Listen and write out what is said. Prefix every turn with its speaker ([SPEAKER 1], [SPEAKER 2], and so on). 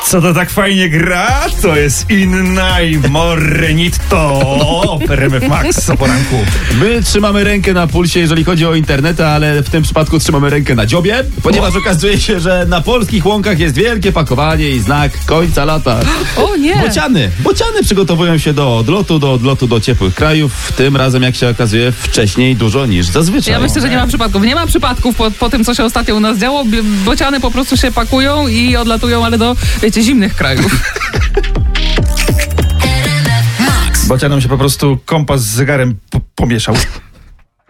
[SPEAKER 1] Co to tak fajnie gra? To jest inna i morenito. RMF Max o poranku.
[SPEAKER 2] My trzymamy rękę na pulsie, jeżeli chodzi o internet, ale w tym przypadku trzymamy rękę na dziobie, ponieważ okazuje się, że na polskich łąkach jest wielkie pakowanie i znak końca lata.
[SPEAKER 3] O nie!
[SPEAKER 2] Bociany przygotowują się do odlotu do ciepłych krajów, tym razem, jak się okazuje, wcześniej dużo niż zazwyczaj.
[SPEAKER 3] Ja myślę, że nie ma przypadków. Nie ma przypadków po tym, co się ostatnio u nas działo. Bociany po prostu się pakują i odlatują, ale do, wiecie, zimnych krajów.
[SPEAKER 1] Bocianom się po prostu kompas z zegarem pomieszał.